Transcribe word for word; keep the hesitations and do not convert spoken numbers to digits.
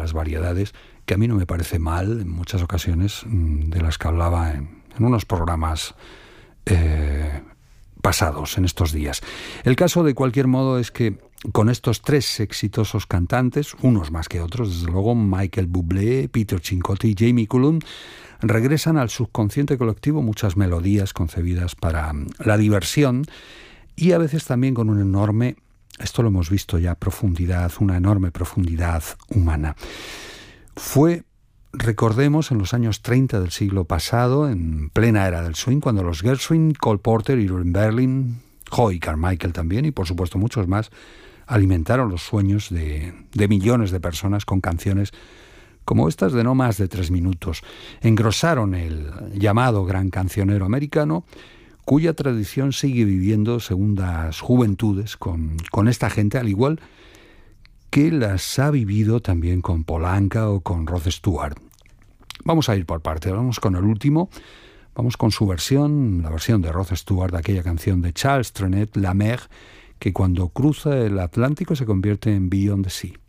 las variedades, que a mí no me parece mal en muchas ocasiones, de las que hablaba en, en unos programas eh, pasados, en estos días. El caso, de cualquier modo, es que con estos tres exitosos cantantes, unos más que otros, desde luego, Michael Bublé, Peter Cincotti y Jamie Cullum, regresan al subconsciente colectivo muchas melodías concebidas para la diversión y a veces también con una enorme, esto lo hemos visto ya, profundidad, una enorme profundidad humana. Fue, recordemos, en los años treinta del siglo pasado, en plena era del swing, cuando los Gershwin, Cole Porter, Irving Berlin, Hoy Carmichael también, y por supuesto muchos más, alimentaron los sueños de, de millones de personas con canciones como estas de no más de tres minutos. Engrosaron el llamado gran cancionero americano, cuya tradición sigue viviendo segundas juventudes con, con esta gente, al igual que las ha vivido también con Paul Anka o con Rod Stewart. Vamos a ir por partes, vamos con el último, vamos con su versión, la versión de Rod Stewart de aquella canción de Charles Trenet, La Mer, que cuando cruza el Atlántico se convierte en Beyond the Sea.